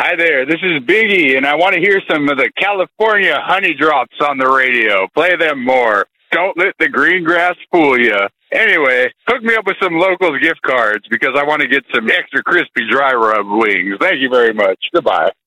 Hi there, this is Biggie, and I want to hear some of the California honey drops on the radio. Play them more. Don't let the green grass fool you. Anyway, hook me up with some Locals gift cards because I want to get some extra crispy dry rub wings. Thank you very much. Goodbye.